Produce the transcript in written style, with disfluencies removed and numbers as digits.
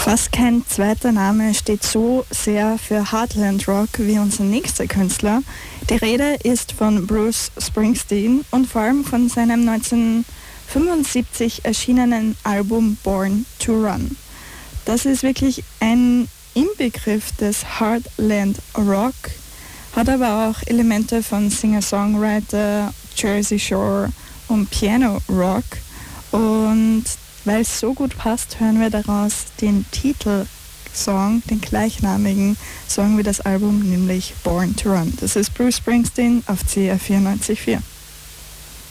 Fast kein zweiter Name steht so sehr für Heartland Rock wie unser nächster Künstler. Die Rede ist von Bruce Springsteen und vor allem von seinem 1975 erschienenen Album Born to Run. Das ist wirklich ein Inbegriff des Heartland Rock, hat aber auch Elemente von Singer-Songwriter, Jersey Shore und Piano Rock. Und weil es so gut passt, hören wir daraus den Titelsong, den gleichnamigen Song wie das Album, nämlich Born to Run. Das ist Bruce Springsteen auf CR 94.4.